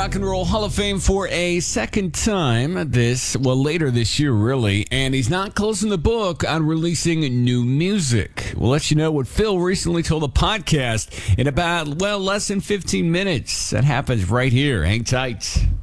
Rock and Roll Hall of Fame for a second time later this year, really. And he's not closing the book on releasing new music. We'll let you know what Phil recently told the podcast in about, less than 15 minutes. That happens right here. Hang tight.